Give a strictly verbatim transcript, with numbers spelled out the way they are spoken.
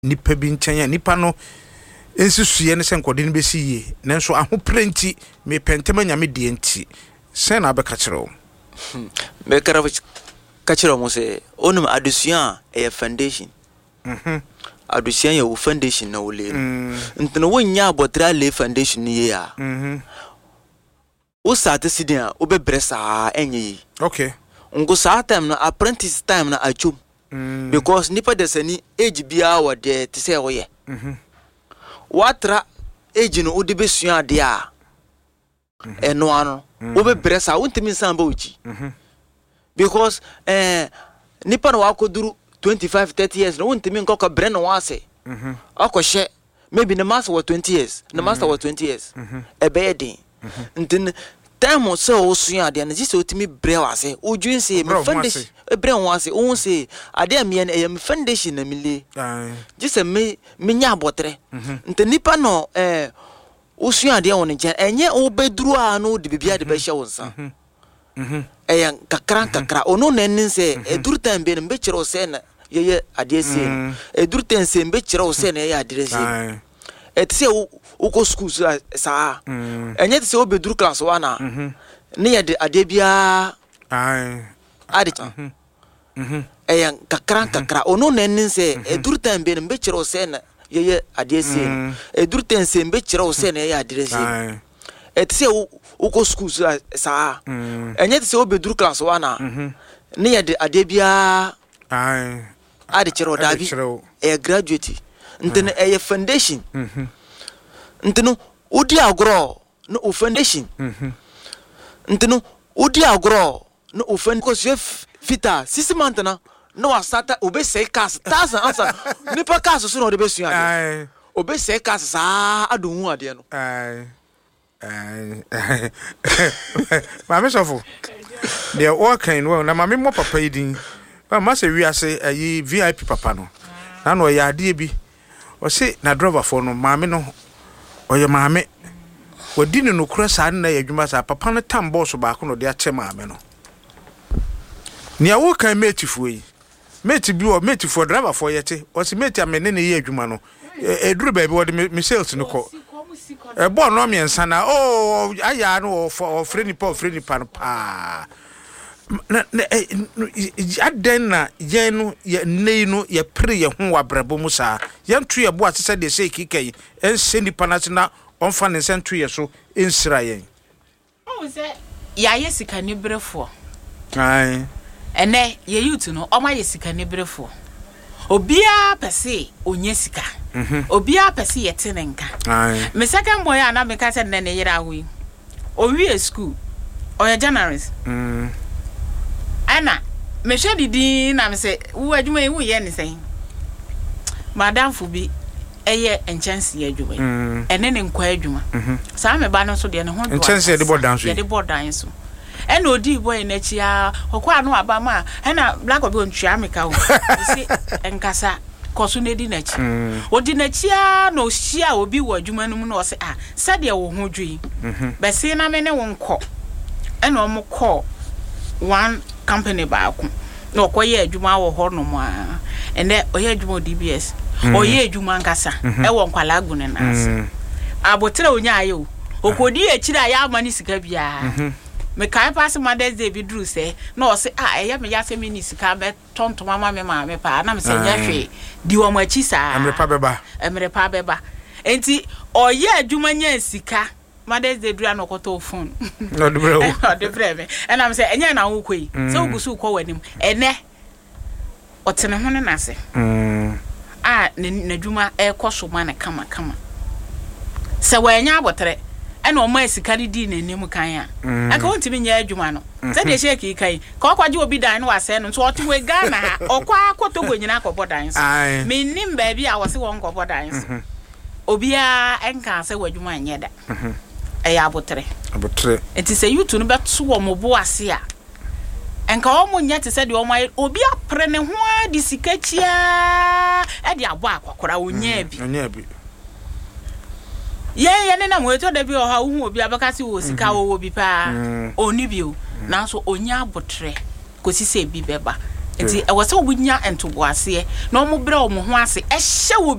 nipa bi nkyɛn nipa no ensisuye ne senkode ne besi yie nanso ahoprenti me pentema nyame die nti sen na beka kyerɛw me kara ka kyerɛw mo se onum adusua e foundation mhm adusua ye wo foundation na wo le ntino wonya abotra le foundation ye ya mhm wo start sidin a wo bebre saa enye okay ngo saa time na apprentice time na achum mm. because nipa desani age bia wo de te se wo ye mhm watra age no wo de besua ade a eno ano wo bebre saa wo ntimi nsan ba uchi mhm because eh nipa no wakoduru twenty-five thirty years no ntimi nkoka bre no wase mhm akohye maybe the master was twenty years the master was twenty years ebe yedin ntin time so osua ade na jise otimi bre wase odwin se me foundation bre wase o se ade me na me foundation na mile jise me menya abotre ntin nipa no eh osua ade won nche enye obeduru a no de bibia de be hye wonsa mhm eyan kakran kakra ono na nin se eduru time be no be kire se na ye ade se eduru time se be kire se na ye ade se et se uko school sa enye se obeduru class one na ne ye de ade bia ai ade mhm eyan kakran kakra ono na nin se eduru time be no be kire se na ye ade se eduru time se be kire se na ye ade se et se uko school sa enye se obeduru class one na ne ye de ade bia ai ade kire odabi e graduate ntene e foundation mhm ntene odi agro no foundation mhm ntene odi agro no foundation ko se fita six months na no wasata obe say cast thousand answer nipa cast so no de besu ade obe say cast sa adonhu ade no ai ai mama sofo de o kan wo na mama mo papa yidin ma se wi ase ayi V I P papa no na no ya ade bi o se na driver for no mama no oye mama wodi ne no kura sa na ya dwuma sa papa no tam boss ba ko no de ache mama no ni awo kan mate fu yi mate bi o mate fu driver for yete o se mate amene ne ye adwuma no e duru ba bi wo de me sales no ko e bo no me nsa na o aya no o freni pa o freni pa pa na aden na ye no ye nei no ye pre ye ho wabrabo mu saa ye ntu ye bo asese de sei kikai en sendi panasina on fa ne sentu ye so ensira yen o se ya ye sika ni brefo ai ene ye youth no o ma ye sika ni brefo obia pese onye sika mhm obia pese ye tenenka ai me second boy ana me ka se ne ne yira hu o wi school o ye journalist mm ana me hwedi din na me se wo adwuma wu ye ne sen madam fu bi eye enchancy adwuma ene ne nkwa adwuma sa me ba no so de ne ho do enchancy de bodan so de bodan so ene odi boy na chia okwa no aba ma ena black obi ontwa me ka wo si enkasa koso ne di na chi odi na chia no hia obi wo adwuma no mu no se ah sade wo ho dwi be se na me ne wo nkọ ena o mo kọ one company baako no koye adwuma wo ho no ma ende oye adwuma D B S oye adwuma nkasa e wo nkwala agune nas abotre onya ayo okodi ekira ya amani sika bia me kai pass Mother's Day bi dru se no se ah eye me ya se me ni sika be tonto mama me ma me pa na me se nya hwe di wo machi sa emre pa beba emre pa beba enti oye adwuma nya sika Mother's Day dru na koto phone no de bro no de breme and am say enya na wo koi se ugusu ko wanim ene otene ho ne na se mm ah na dwuma e koso ma na kama kama se wa enya abotre ena o ma sikari di na nim kan a aka won timi nya adwuma no se de sheki kai ka okwaje obi dan no wase no so otu we Ghana ha okwa akoto gonyina akobọ dan so me nim ba bi a wose won kobọ dan so obi a enka se wadwuma nya da eya abotre abotre enti se yutu no beto wo mo bo ase a enka wo mo nya te se de wo mai obi apre ne ho adi sikachia e de abo akokora onya bi onya bi ye ye ne na mo eto de bi o ha hu obi abaka si wo sika wo bi pa oni bi o na so onya abotre ko si se bi beba enti e wo se wo nya ento bo ase na mo bre o mo ho ase e hye wo